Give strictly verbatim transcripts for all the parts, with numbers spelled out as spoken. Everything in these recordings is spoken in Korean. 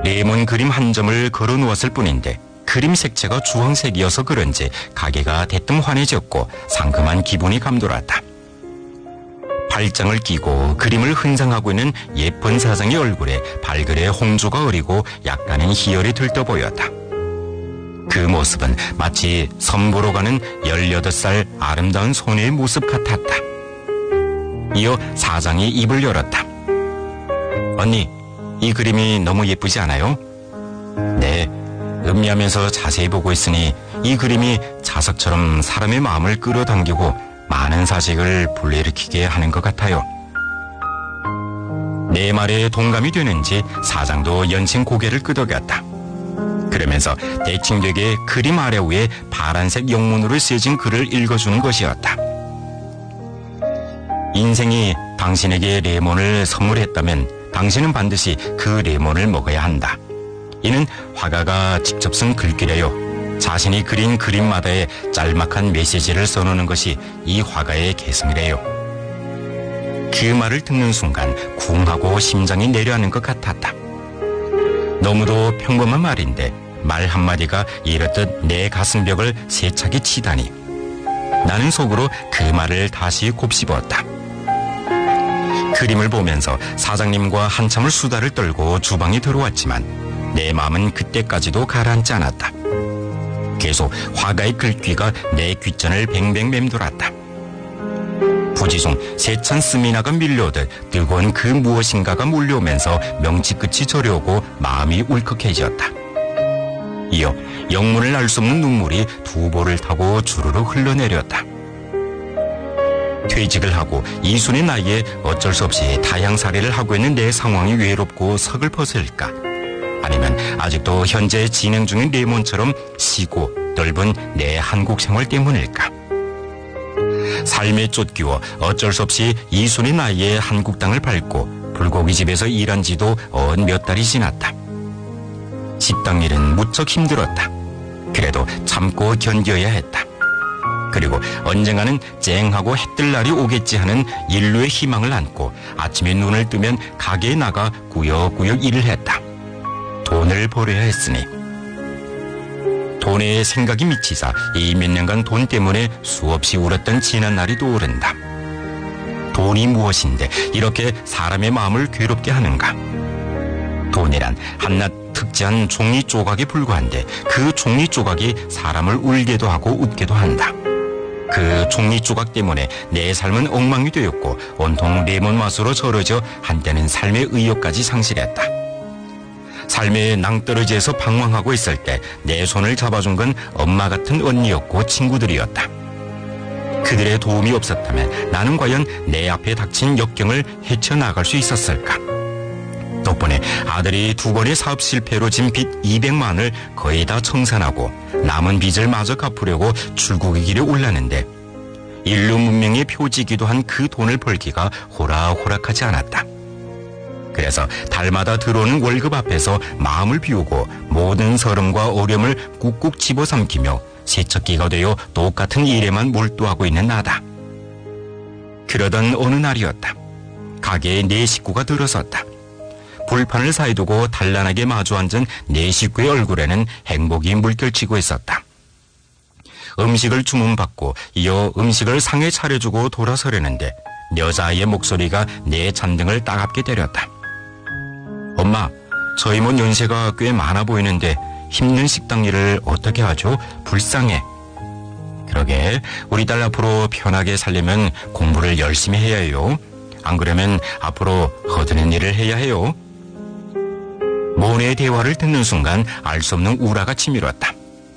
레몬 그림 한 점을 걸어 놓았을 뿐인데 그림 색채가 주황색이어서 그런지 가게가 대뜸 환해졌고 상큼한 기분이 감돌았다. 팔짱을 끼고 그림을 흔상하고 있는 예쁜 사장의 얼굴에 발그레 홍조가 어리고 약간은 희열이 들떠 보였다. 그 모습은 마치 선보러 가는 열여덟 살 아름다운 소녀의 모습 같았다. 이어 사장이 입을 열었다. 언니, 이 그림이 너무 예쁘지 않아요? 네, 음미하면서 자세히 보고 있으니 이 그림이 자석처럼 사람의 마음을 끌어당기고 많은 사색을 불러일으키게 하는 것 같아요. 내 말에 동감이 되는지 사장도 연신 고개를 끄덕였다. 그러면서 대칭되게 그림 아래 위에 파란색 영문으로 쓰여진 글을 읽어주는 것이었다. 인생이 당신에게 레몬을 선물했다면 당신은 반드시 그 레몬을 먹어야 한다. 이는 화가가 직접 쓴 글귀래요. 자신이 그린 그림마다의 짤막한 메시지를 써놓는 것이 이 화가의 개성이래요. 그 말을 듣는 순간 쿵하고 심장이 내려앉는 것 같았다. 너무도 평범한 말인데 말 한마디가 이렇듯 내 가슴벽을 세차게 치다니. 나는 속으로 그 말을 다시 곱씹었다. 그림을 보면서 사장님과 한참을 수다를 떨고 주방에 들어왔지만 내 마음은 그때까지도 가라앉지 않았다. 계속 화가의 글귀가 내 귓전을 뱅뱅 맴돌았다. 부지중 세찬 스미나가 밀려오듯 뜨거운 그 무엇인가가 몰려오면서 명치 끝이 저려오고 마음이 울컥해졌다. 이어 영문을 알 수 없는 눈물이 두 볼을 타고 주르르 흘러내렸다. 퇴직을 하고 이순의 나이에 어쩔 수 없이 타향살이를 하고 있는 내 상황이 외롭고 서글퍼서일까? 아니면 아직도 현재 진행 중인 레몬처럼 시고 넓은 내 한국 생활 때문일까? 삶에 쫓기워 어쩔 수 없이 이순의 나이에 한국 땅을 밟고 불고기집에서 일한 지도 언 몇 달이 지났다. 식당 일은 무척 힘들었다. 그래도 참고 견뎌야 했다. 그리고 언젠가는 쨍하고 해뜰 날이 오겠지 하는 인류의 희망을 안고 아침에 눈을 뜨면 가게에 나가 꾸역꾸역 일을 했다. 돈을 벌어야 했으니. 돈에 생각이 미치자 이 몇 년간 돈 때문에 수없이 울었던 지난 날이 떠오른다. 돈이 무엇인데 이렇게 사람의 마음을 괴롭게 하는가? 돈이란 한낱 특지한 종이 조각에 불과한데 그 종이 조각이 사람을 울게도 하고 웃게도 한다. 그 종이 조각 때문에 내 삶은 엉망이 되었고 온통 레몬 맛으로 절어져 한때는 삶의 의욕까지 상실했다. 삶의 낭떠러지에서 방황하고 있을 때 내 손을 잡아준 건 엄마 같은 언니였고 친구들이었다. 그들의 도움이 없었다면 나는 과연 내 앞에 닥친 역경을 헤쳐나갈 수 있었을까? 덕분에 아들이 두 번의 사업 실패로 진 빚 이백만 원을 거의 다 청산하고 남은 빚을 마저 갚으려고 출국의 길에 올랐는데 인류 문명의 표지이기도 한 그 돈을 벌기가 호락호락하지 않았다. 그래서 달마다 들어오는 월급 앞에서 마음을 비우고 모든 서름과 어려움을 꾹꾹 집어삼키며 세척기가 되어 똑같은 일에만 몰두하고 있는 나다. 그러던 어느 날이었다. 가게에 네 식구가 들어섰다. 불판을 사이 두고 단란하게 마주 앉은 네 식구의 얼굴에는 행복이 물결치고 있었다. 음식을 주문받고 이어 음식을 상에 차려주고 돌아서려는데 여자아이의 목소리가 내 잔등을 따갑게 때렸다. 엄마, 저희 모 연세가 꽤 많아 보이는데 힘든 식당 일을 어떻게 하죠? 불쌍해. 그러게, 우리 딸 앞으로 편하게 살려면 공부를 열심히 해야 해요. 안 그러면 앞으로 허드렛 일을 해야 해요. 모네의 대화를 듣는 순간 알 수 없는 우라가 치밀었다.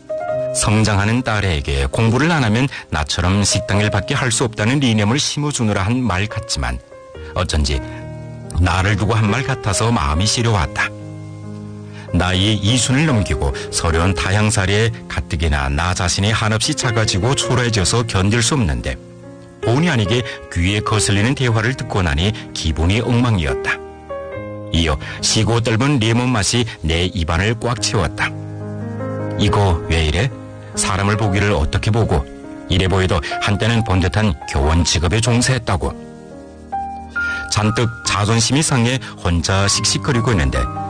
성장하는 딸에게 공부를 안 하면 나처럼 식당일밖에 할 수 없다는 이념을 심어주느라 한 말 같지만 어쩐지 나를 두고 한 말 같아서 마음이 시려왔다. 나이 이순을 넘기고 서려운 타향살이에 가뜩이나 나 자신이 한없이 작아지고 초라해져서 견딜 수 없는데 본의 아니게 귀에 거슬리는 대화를 듣고 나니 기분이 엉망이었다. 이어 시고 떫은 레몬 맛이 내 입안을 꽉 채웠다. 이거 왜 이래? 사람을 보기를 어떻게 보고 이래 보여도 한때는 번듯한 교원 직업에 종사했다고. 잔뜩 자존심이 상해 혼자 씩씩거리고 있는데